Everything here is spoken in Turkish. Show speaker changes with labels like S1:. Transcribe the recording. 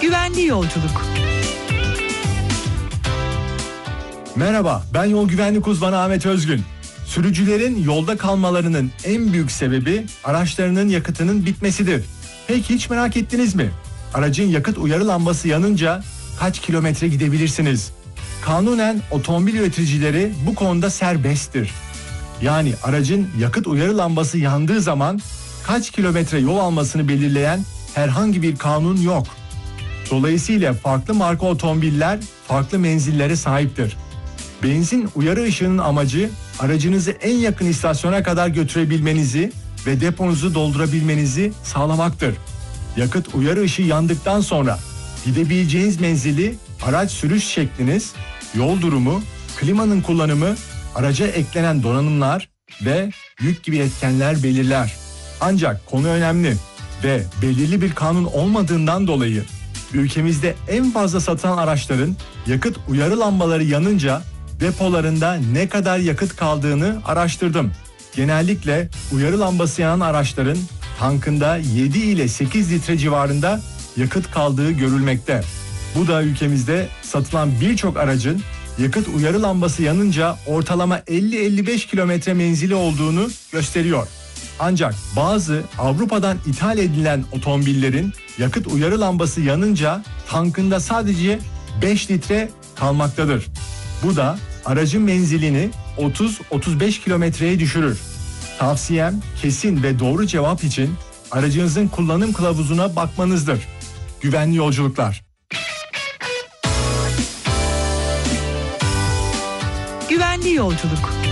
S1: Güvenli yolculuk.
S2: Merhaba, ben yol güvenlik uzmanı Ahmet Özgün. Sürücülerin yolda kalmalarının en büyük sebebi araçlarının yakıtının bitmesidir. Peki hiç merak ettiniz mi? Aracın yakıt uyarı lambası yanınca kaç kilometre gidebilirsiniz? Kanunen otomobil üreticileri bu konuda serbesttir. Yani aracın yakıt uyarı lambası yandığı zaman kaç kilometre yol almasını belirleyen herhangi bir kanun yok. Dolayısıyla farklı marka otomobiller farklı menzillere sahiptir. Benzin uyarı ışığının amacı aracınızı en yakın istasyona kadar götürebilmenizi ve deponuzu doldurabilmenizi sağlamaktır. Yakıt uyarı ışığı yandıktan sonra gidebileceğiniz menzili, araç sürüş şekliniz, yol durumu, klimanın kullanımı, araca eklenen donanımlar ve yük gibi etkenler belirler. Ancak konu önemli ve belirli bir kanun olmadığından dolayı ülkemizde en fazla satılan araçların yakıt uyarı lambaları yanınca depolarında ne kadar yakıt kaldığını araştırdım. Genellikle uyarı lambası yanan araçların tankında 7 ile 8 litre civarında yakıt kaldığı görülmekte. Bu da ülkemizde satılan birçok aracın yakıt uyarı lambası yanınca ortalama 50-55 kilometre menzili olduğunu gösteriyor. Ancak bazı Avrupa'dan ithal edilen otomobillerin yakıt uyarı lambası yanınca tankında sadece 5 litre kalmaktadır. Bu da aracın menzilini 30-35 kilometreye düşürür. Tavsiyem kesin ve doğru cevap için aracınızın kullanım kılavuzuna bakmanızdır. Güvenli yolculuklar.
S1: Güvenli yolculuk.